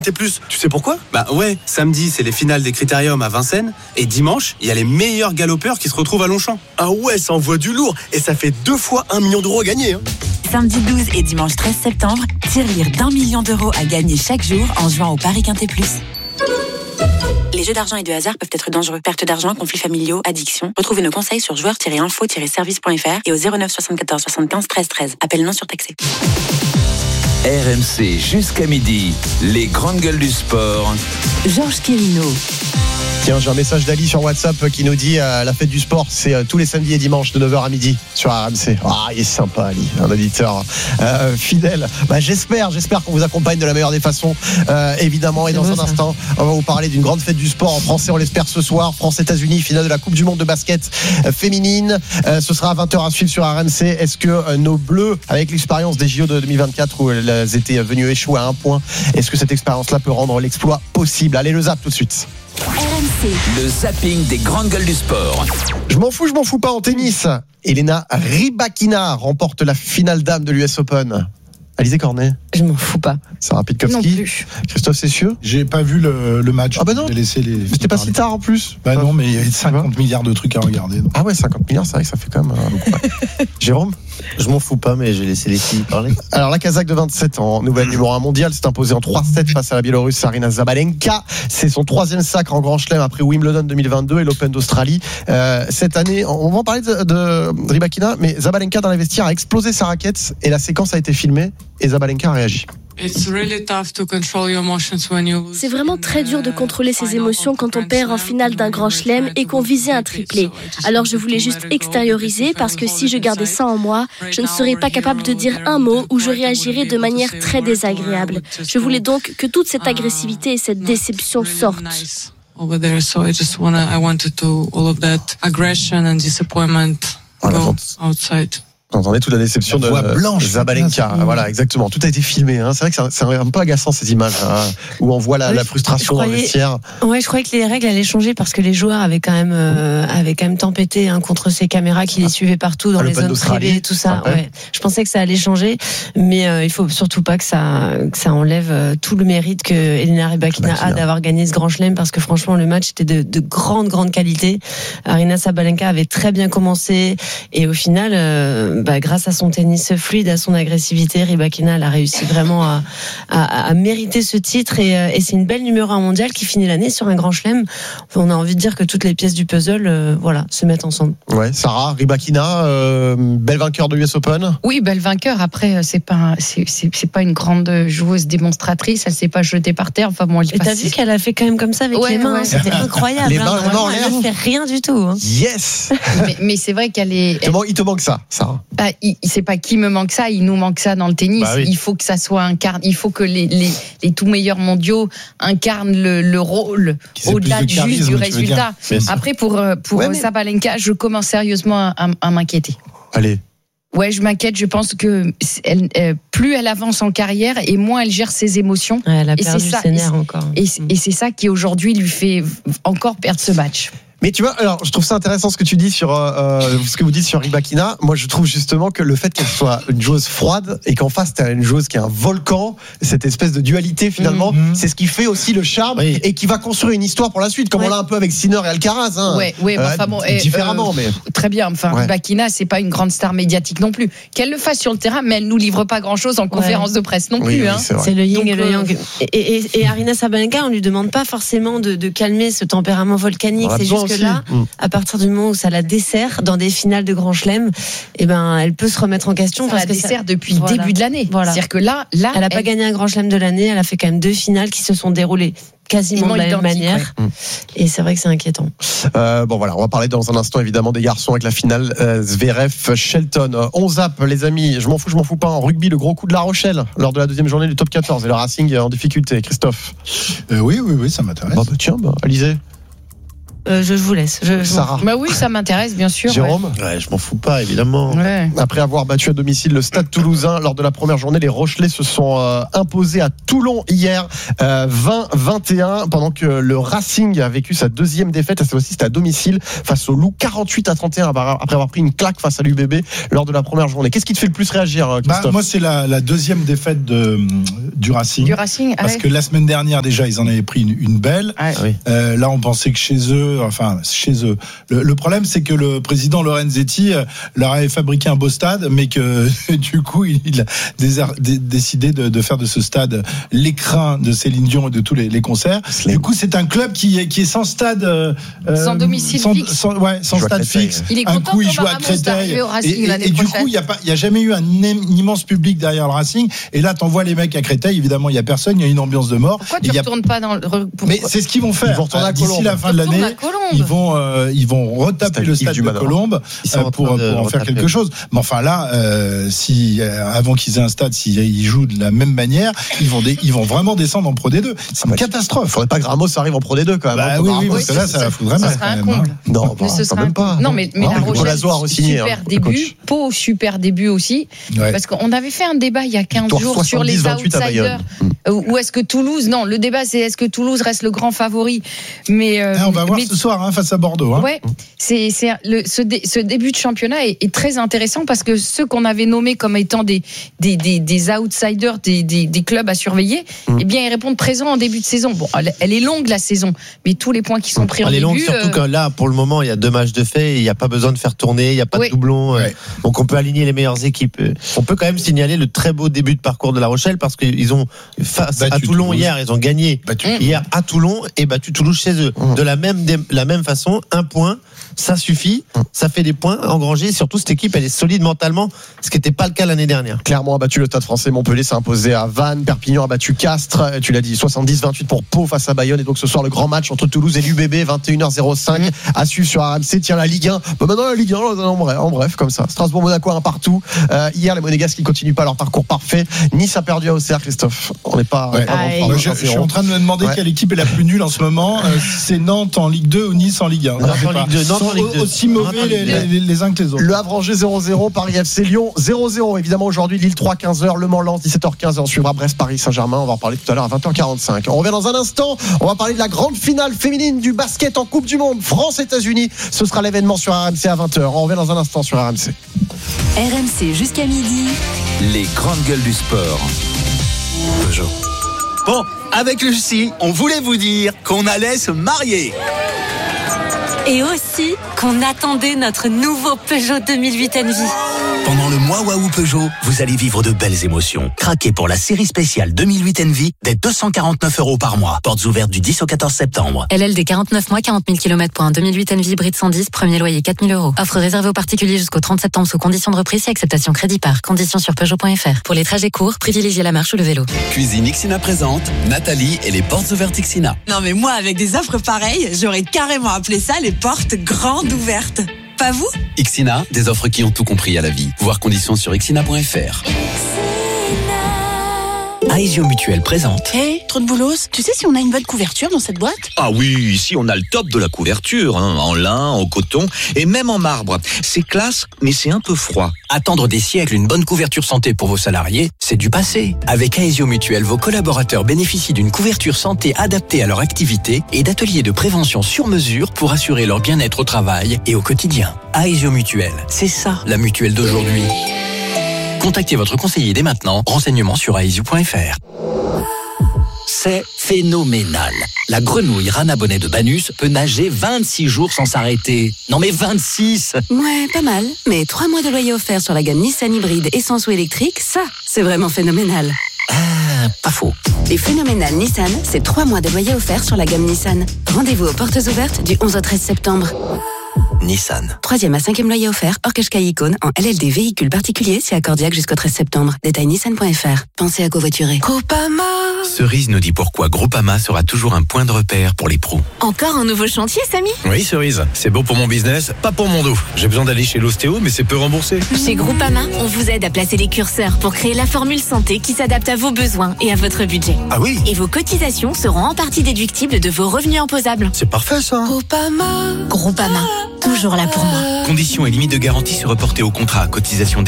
T'es plus, tu sais pourquoi ? Bah ouais, samedi c'est les finales des Critériums à Vincennes et dimanche il y a les meilleurs galopeurs qui se retrouvent à Longchamp. Ah ouais, ça envoie du lourd et ça fait 2 fois 1 million d'euros à gagner. Samedi 12 et dimanche 13 septembre, tirelire d'1 million d'euros à gagner chaque jour en jouant au Paris Quintet Plus. Les jeux d'argent et de hasard peuvent être dangereux. Perte d'argent, conflits familiaux, addiction. Retrouvez nos conseils sur joueurs-info-service.fr et au 09 74 75 13 13. Appel non surtaxé. RMC jusqu'à midi, les grandes gueules du sport. Georges Quirino. Tiens, j'ai un message d'Ali sur WhatsApp qui nous dit la fête du sport, c'est tous les samedis et dimanches de 9h à midi sur RMC. Ah, il est sympa, Ali, un auditeur fidèle. Bah, j'espère qu'on vous accompagne de la meilleure des façons, évidemment. Et dans un instant, on va vous parler d'une grande fête du sport en français, on l'espère ce soir. France-États-Unis, finale de la Coupe du Monde de basket féminine. Ce sera à 20h à suivre sur RMC. Est-ce que nos Bleus, avec l'expérience des JO de 2024 où elles étaient venues échouer à 1 point, est-ce que cette expérience-là peut rendre l'exploit possible ? Allez, le zap tout de suite. RMC. Le zapping des grandes gueules du sport. Je m'en fous pas en tennis. Elena Rybakina remporte la finale dames de l'US Open. Alizé Cornet. Je m'en fous pas. Sarah Pitkowski. Non plus. Christophe Cessieux. J'ai pas vu le match. Ah bah non. J'ai laissé les. C'était pas si tard en plus. Bah non, mais il y avait 50 milliards de trucs à regarder. Donc. Ah ouais, 50 milliards, c'est vrai que ça fait quand même beaucoup. Jérôme. Je m'en fous pas, mais j'ai laissé les filles parler. Alors la Kazakh de 27 ans, nouvelle numéro 1 mondiale, s'est imposée en 3-7 face à la Biélorusse Aryna Sabalenka. C'est son 3e sacre en Grand Chelem après Wimbledon 2022 et l'Open d'Australie. Cette année, on va en parler de Rybakina, mais Sabalenka dans les vestiaires a explosé sa raquette et la séquence a été filmée et Sabalenka a réagi. C'est vraiment très dur de contrôler ses émotions quand on perd en finale d'un grand chelem et qu'on visait un triplé. Alors je voulais juste extérioriser parce que si je gardais ça en moi, je ne serais pas capable de dire un mot ou je réagirais de manière très désagréable. Je voulais donc que toute cette agressivité et cette déception sortent. Over there, so I wanted to all of that aggression and disappointment go outside. Vous entendez toute la déception de Sabalenka. Voilà, exactement. Tout a été filmé. Hein. C'est vrai que c'est un peu agaçant ces images où on voit la frustration dans le vestiaire. Ouais, je croyais que les règles allaient changer parce que les joueurs avaient quand même tempêté contre ces caméras qui les suivaient partout dans les zones privées et tout ça. Ouais. Je pensais que ça allait changer, mais il faut surtout pas que ça enlève tout le mérite que Elena Rybakina a d'avoir gagné ce grand chelem parce que franchement le match était de grande qualité. Aryna Sabalenka avait très bien commencé et au final grâce à son tennis fluide, à son agressivité, Rybakina elle a réussi vraiment à mériter ce titre et c'est une belle numéro 1 mondiale qui finit l'année sur un grand chelem. On a envie de dire que toutes les pièces du puzzle se mettent ensemble. Ouais, Sarah, Rybakina, belle vainqueur de l'US Open. Oui, belle vainqueur. Après, c'est pas une grande joueuse démonstratrice. Elle s'est pas jetée par terre. Enfin bon, t'as vu qu'elle a fait quand même comme ça avec les mains. C'était incroyable. Les mains en l'air. Elle ne fait rien du tout. Hein. Yes. mais c'est vrai qu'elle est. Il te manque ça, Sarah. C'est pas qui me manque ça, il nous manque ça dans le tennis. Oui. Il faut que ça soit il faut que les tout meilleurs mondiaux incarnent le rôle au-delà juste du résultat. Après pour Sabalenka, je commence sérieusement à m'inquiéter. Allez. Ouais, je m'inquiète. Je pense que plus elle avance en carrière et moins elle gère ses émotions. Ouais, elle a perdu ses nerfs encore. Et c'est ça qui aujourd'hui lui fait encore perdre ce match. Mais tu vois, alors je trouve ça intéressant ce que tu dis sur ce que vous dites sur Rybakina. Moi, je trouve justement que le fait qu'elle soit une joueuse froide et qu'en face t'as une joueuse qui est un volcan, cette espèce de dualité finalement, c'est ce qui fait aussi le charme et qui va construire une histoire pour la suite, comme on l'a un peu avec Sinner et Alcaraz. Hein. Différemment, mais très bien. Enfin, Rybakina, c'est pas une grande star médiatique non plus. Qu'elle le fasse sur le terrain, mais elle nous livre pas grand-chose en conférence de presse non plus. Hein. C'est le yin et le yang. Et Aryna Sabalenka, on lui demande pas forcément de calmer ce tempérament volcanique. C'est juste que là, à partir du moment où ça la dessert dans des finales de Grand Chelem, elle peut se remettre en question parce que dessert depuis le début de l'année. Voilà. C'est-à-dire que là, elle n'a pas gagné un Grand Chelem de l'année. Elle a fait quand même 2 finales qui se sont déroulées quasiment de la même manière. Et c'est vrai que c'est inquiétant. On va parler dans un instant évidemment des garçons avec la finale Zverev-Shelton. On zappe les amis, je m'en fous pas en rugby, le gros coup de La Rochelle lors de la 2e journée du top 14 et le Racing en difficulté. Christophe. Oui, ça m'intéresse. Alizé. je vous laisse. Sarah. Bah oui, ça m'intéresse, bien sûr. Jérôme. Ouais, je m'en fous pas, évidemment. Ouais. Après avoir battu à domicile le Stade Toulousain lors de la première journée, les Rochelais se sont imposés à Toulon hier 20-21, pendant que le Racing a vécu sa deuxième défaite. Cette fois-ci, c'était à domicile face au Loup, 48-31 après avoir pris une claque face à l'UBB lors de la première journée. Qu'est-ce qui te fait le plus réagir, Christophe? Moi, c'est la deuxième défaite du Racing. Du Racing, parce que la semaine dernière, déjà, ils en avaient pris une belle. Oui. Là, on pensait que chez eux. Le problème, c'est que le président Lorenzetti leur avait fabriqué un beau stade, mais que du coup, il a décidé de faire de ce stade l'écrin de Céline Dion et de tous les concerts. Du coup, c'est un club qui est sans stade, sans domicile fixe. Sans stade fixe. Il est un content coup, il joue à Créteil. Et du coup, il n'y a jamais eu un immense public derrière le Racing. Et là, t'envoies les mecs à Créteil. Évidemment, il n'y a personne. Il y a une ambiance de mort. Pourquoi tu ne retournes pas dans le... Mais c'est ce qu'ils vont faire. D'ici la fin de l'année, ils vont retaper le stade de Colombes pour en faire quelque chose. Mais enfin là, avant qu'ils aient un stade, s'ils jouent de la même manière, ils vont vraiment descendre en Pro D2. C'est une catastrophe. Il faudrait pas que Ramos arrive en Pro D2 quand même. Oui, parce que là, ça faudrait mal. Ce sera un comble. Non, même pas. Non, mais La Rochelle, super début. Pau, super début aussi. Parce qu'on avait fait un débat il y a 15 jours sur les outsiders. Ou est-ce que Toulouse... Non, le débat, c'est est-ce que Toulouse reste le grand favori. Mais on va voir ce soir face à Bordeaux. Ouais, ce début de championnat est très intéressant parce que ceux qu'on avait nommés comme étant des outsiders, des clubs à surveiller, eh bien ils répondent présent en début de saison. Bon, elle est longue la saison, mais tous les points qui sont pris en début. Elle est longue, surtout que là, pour le moment, il y a 2 matchs de fait, il n'y a pas besoin de faire tourner, il n'y a pas de doublons, donc on peut aligner les meilleures équipes. On peut quand même signaler le très beau début de parcours de La Rochelle parce qu'ils ont face à Toulon hier, ils ont gagné hier à Toulon et battu Toulouse chez eux. De la même façon, 1 point, ça suffit, ça fait des points engrangés. Surtout, cette équipe, elle est solide mentalement, ce qui n'était pas le cas l'année dernière. Clermont a battu le Stade Français, Montpellier s'est imposé à Vannes, Perpignan a battu Castres, tu l'as dit, 70-28 pour Pau face à Bayonne. Et donc ce soir, le grand match entre Toulouse et l'UBB, 21h05, à suivre sur RMC. Tiens, la Ligue 1, maintenant la Ligue 1, en bref, comme ça. Strasbourg-Monaco, 1 partout. Hier, les Monégasques qui continuent pas leur parcours parfait. Nice a perdu à Auxerre, Christophe. On n'est pas. Je suis en train de me demander quelle équipe est la plus nulle en ce moment. C'est Nantes en Ligue 2 ou Nice en Ligue 1. Aussi mauvais les uns que les autres. Le Havre-Angers 0-0, Paris FC Lyon 0-0. Évidemment, aujourd'hui, Lille 3, 15h, Le Mans-Lens 17h15. On suivra Brest-Paris Saint-Germain. On va en parler tout à l'heure à 20h45. On revient dans un instant. On va parler de la grande finale féminine du basket en Coupe du Monde. France-États-Unis. Ce sera l'événement sur RMC à 20h. On revient dans un instant sur RMC. RMC jusqu'à midi. Les grandes gueules du sport. Peugeot. Bon, avec Lucie, on voulait vous dire qu'on allait se marier. Et aussi qu'on attendait notre nouveau Peugeot 2008 Envy. Pendant le mois Waouh Peugeot, vous allez vivre de belles émotions. Craquez pour la série spéciale 2008 Envy dès 249 € par mois. Portes ouvertes du 10 au 14 septembre. LLD 49 mois, 40 000 km pour un 2008 Envy hybride 110, premier loyer 4 000 €. Offre réservée aux particuliers jusqu'au 30 septembre sous conditions de reprise et acceptation crédit par. Conditions sur Peugeot.fr. Pour les trajets courts, privilégiez la marche ou le vélo. Cuisine Ixina présente Nathalie et les portes ouvertes Ixina. Non mais moi, avec des offres pareilles, j'aurais carrément appelé ça les portes grandes ouvertes. Pas vous ? Ixina, des offres qui ont tout compris à la vie. Voir conditions sur ixina.fr. Aesio Mutuel présente. Hey, trop de boulos, tu sais si on a une bonne couverture dans cette boîte ? Ah oui, ici on a le top de la couverture, en lin, en coton et même en marbre. C'est classe, mais c'est un peu froid. Attendre des siècles une bonne couverture santé pour vos salariés, c'est du passé. Avec Aesio Mutuel, vos collaborateurs bénéficient d'une couverture santé adaptée à leur activité et d'ateliers de prévention sur mesure pour assurer leur bien-être au travail et au quotidien. Aesio Mutuel, c'est ça la mutuelle d'aujourd'hui. Contactez votre conseiller dès maintenant. Renseignements sur aesio.fr. C'est phénoménal. La grenouille Rana Bonnet de Banus peut nager 26 jours sans s'arrêter. Non mais 26 ! Ouais, pas mal. Mais 3 mois de loyer offert sur la gamme Nissan hybride essence ou électrique, ça, c'est vraiment phénoménal. Pas faux. Les phénoménales Nissan, c'est 3 mois de loyer offert sur la gamme Nissan. Rendez-vous aux portes ouvertes du 11 au 13 septembre. Nissan. 3e à 5e loyer offert, hors Qashqai Icône, en LLD véhicule particulier, c'est accordiaque jusqu'au 13 septembre. Détail nissan.fr. Pensez à covoiturer. Groupama. Cerise nous dit pourquoi Groupama sera toujours un point de repère pour les pros. Encore un nouveau chantier, Samy ? Oui, Cerise. C'est beau pour mon business, pas pour mon dos. J'ai besoin d'aller chez l'ostéo, mais c'est peu remboursé. Chez Groupama, on vous aide à placer les curseurs pour créer la formule santé qui s'adapte à vos besoins et à votre budget. Ah oui ? Et vos cotisations seront en partie déductibles de vos revenus imposables. C'est parfait, ça. Groupama, toujours là pour moi. Conditions et limites de garantie se reporter au contrat. Cotisation